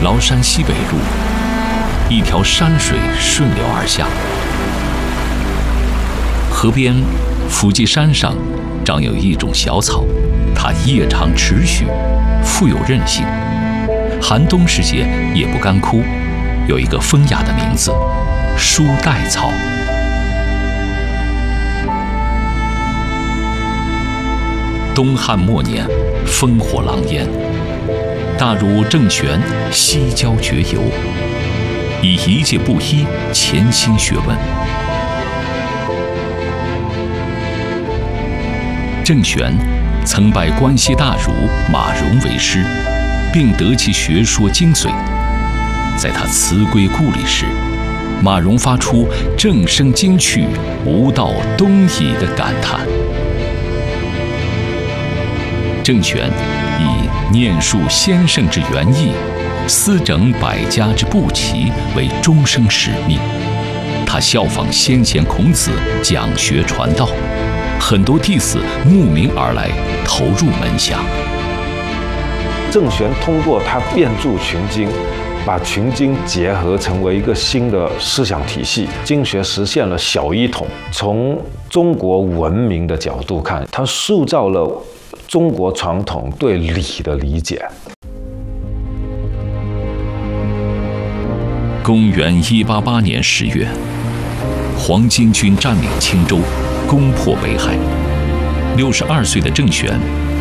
崂山西北路，一条山水顺流而下。河边伏击山上长有一种小草，它叶长持续，富有韧性，寒冬时节也不干枯，有一个风雅的名字——书带草。东汉末年，烽火狼烟，大儒郑玄西郊绝游，以一介布衣潜心学问。郑玄曾拜关西大儒马融为师，并得其学说精髓。在他辞归故里时，马融发出“正生今去，吾道东矣”的感叹。郑玄以念述先圣之原意，思整百家之不齐为终生使命。他效仿先贤孔子，讲学传道，很多弟子慕名而来，投入门下。 郑玄通过他变著群经，把群经结合成为一个新的思想体系，经学实现了小一统。从中国文明的角度看，它塑造了中国传统对礼的理解。 公元188年10月，黄巾军占领青州，攻破北海。62岁的郑玄